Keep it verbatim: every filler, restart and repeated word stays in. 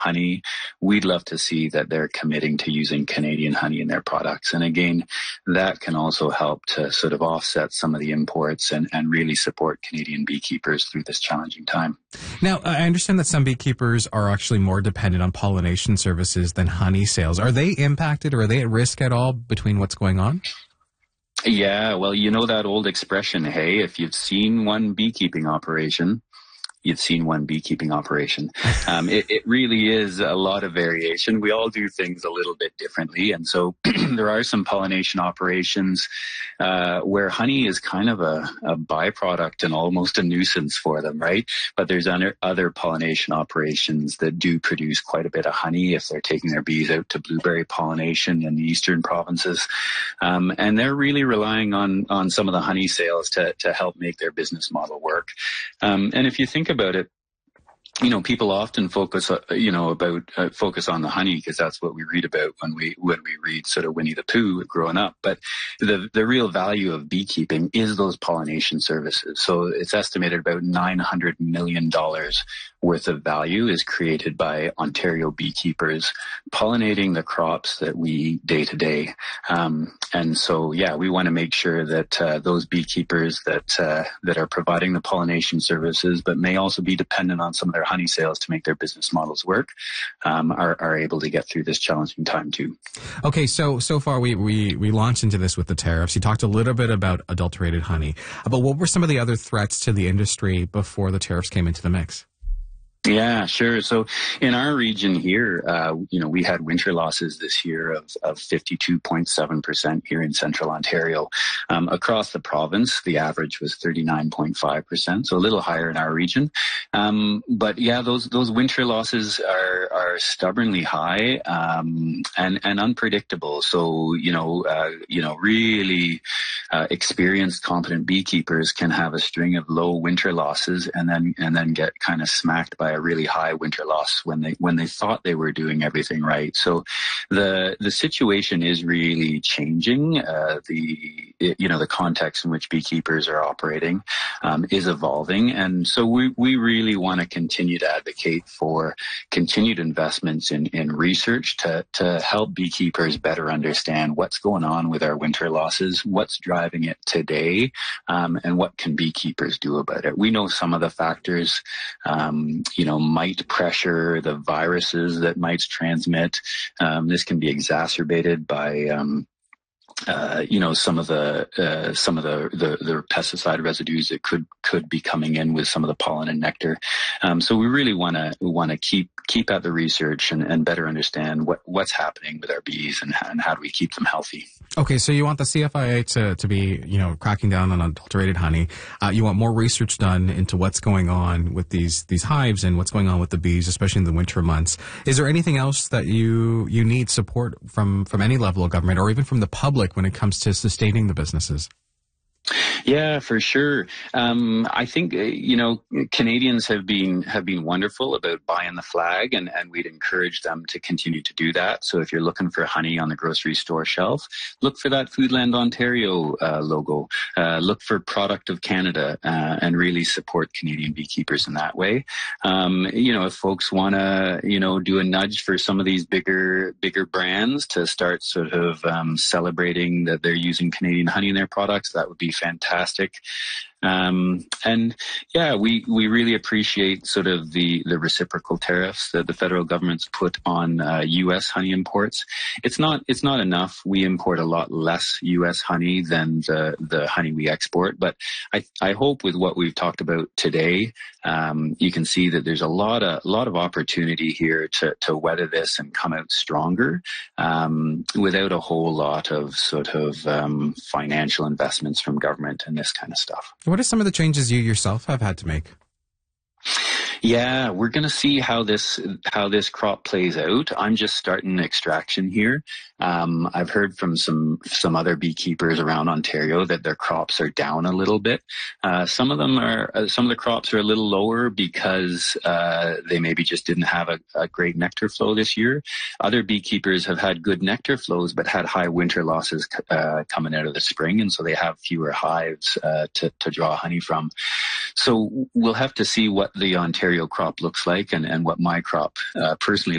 honey, we'd love to see that they're committing to using Canadian honey in their products. And again, that can also help to sort of offset some of the imports and, and really support Canadian beekeepers through this challenging time. Now, I understand that some beekeepers are actually more dependent on pollination services than honey sales. Are they impacted, or are they at risk at all between what's going on? Yeah, well, you know that old expression, hey, if you've seen one beekeeping operation, you've seen one beekeeping operation. Um, it, it really is a lot of variation. We all do things a little bit differently. And so there are some pollination operations uh, where honey is kind of a, a byproduct and almost a nuisance for them, right? But there's other, other pollination operations that do produce quite a bit of honey if they're taking their bees out to blueberry pollination in the eastern provinces. Um, and they're really relying on, on some of the honey sales to, to help make their business model work. Um, and if you think about it, you know, people often focus, uh, you know, about uh, focus on the honey because that's what we read about when we when we read sort of Winnie the Pooh growing up. But the the real value of beekeeping is those pollination services. So it's estimated about nine hundred million dollars worth of value is created by Ontario beekeepers pollinating the crops that we eat day to day. Um, and so, yeah, we want to make sure that uh, those beekeepers that uh, that are providing the pollination services, but may also be dependent on some of their honey sales to make their business models work, um, are, are able to get through this challenging time too. Okay, so so far we, we, we launched into this with the tariffs. You talked a little bit about adulterated honey, but what were some of the other threats to the industry before the tariffs came into the mix? Yeah, sure. So in our region here, uh, you know, we had winter losses this year of, of fifty-two point seven percent here in central Ontario. Um, across the province, the average was thirty-nine point five percent, so a little higher in our region. Um, but yeah, those those winter losses are are stubbornly high um, and and unpredictable. So you know, uh, you know, really uh, experienced, competent beekeepers can have a string of low winter losses and then and then get kind of smacked by a really high winter loss when they when they thought they were doing everything right. So the the situation is really changing. Uh, the you know the context in which beekeepers are operating um, is evolving, and so we we really want to continue to advocate for continued investments in in research to to help beekeepers better understand what's going on with our winter losses, what's driving it today, um, and what can beekeepers do about it. We know some of the factors. Um, you know, mite pressure, the viruses that mites transmit. Um, this can be exacerbated by, um, uh, you know, some of the uh, some of the, the the pesticide residues that could could be coming in with some of the pollen and nectar. Um, so we really want to want to keep keep at the research and, and better understand what what's happening with our bees and, and how do we keep them healthy. Okay, so you want the C F I A to, to be, you know, cracking down on adulterated honey. Uh, you want more research done into what's going on with these these hives and what's going on with the bees, especially in the winter months. Is there anything else that you you need support from, from any level of government or even from the public when it comes to sustaining the businesses? Yeah, for sure. Um, I think, uh, you know, Canadians have been have been wonderful about buying the flag, and, and we'd encourage them to continue to do that. So if you're looking for honey on the grocery store shelf, look for that Foodland Ontario uh, logo. Uh, look for Product of Canada uh, and really support Canadian beekeepers in that way. Um, you know, if folks want to, you know, do a nudge for some of these bigger bigger brands to start sort of um, celebrating that they're using Canadian honey in their products, that would be fantastic. Um, and yeah, we, we really appreciate sort of the, the reciprocal tariffs that the federal government's put on uh, U S honey imports. It's not it's not enough. We import a lot less U S honey than the, the honey we export. But I I hope with what we've talked about today, um, you can see that there's a lot of lot of opportunity here to to weather this and come out stronger um, without a whole lot of sort of um, financial investments from government and this kind of stuff. What are some of the changes you yourself have had to make? Yeah, we're going to see how this how this crop plays out. I'm just starting extraction here. Um, I've heard from some some other beekeepers around Ontario that their crops are down a little bit. Uh, some of them are uh, some of the crops are a little lower because uh, they maybe just didn't have a, a great nectar flow this year. Other beekeepers have had good nectar flows but had high winter losses uh, coming out of the spring, and so they have fewer hives uh, to to draw honey from. So we'll have to see what the Ontario crop looks like and, and what my crop uh, personally